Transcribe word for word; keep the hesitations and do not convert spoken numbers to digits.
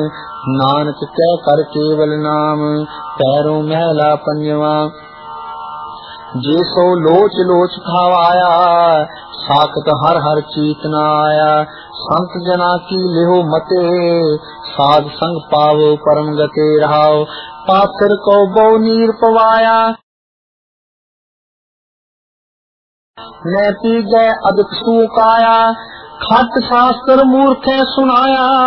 नानक कह कर केवल नाम पैरों महला पंजवा। जे सो लोच लोच खावाया साकत हर हर चीत न आया। संत जना की लिहो मते साध संग पावो परम गते रहाओ। पाथर को बहु नीर पवाया मैं पी गए अधिक सूकाया। खट शास्त्र मूर्खे सुनाया